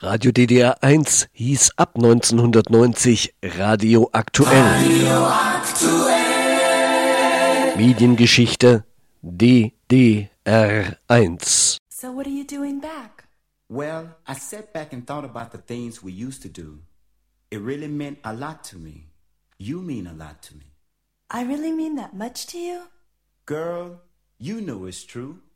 Radio DDR 1 hieß ab 1990 Radio Aktuell. Radio Aktuell. Mediengeschichte DDR 1. So what are you doing back? Well, I sat back and thought about the things we used to do. It really meant a lot to me. You mean a lot to me. I really mean that much to you? Girl, you know it's true.